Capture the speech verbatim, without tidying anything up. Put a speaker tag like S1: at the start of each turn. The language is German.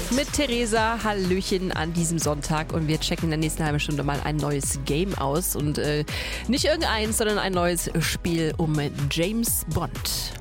S1: mit Theresa. Hallöchen an diesem Sonntag und wir checken in der nächsten halben Stunde mal ein neues Game aus und äh, nicht irgendeins, sondern ein neues Spiel um James Bond.